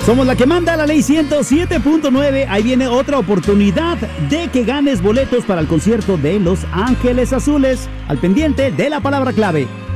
Somos la que manda, la ley 107.9. Ahí viene otra oportunidad de que ganes boletos para el concierto de Los Ángeles Azules. Al pendiente de la palabra clave.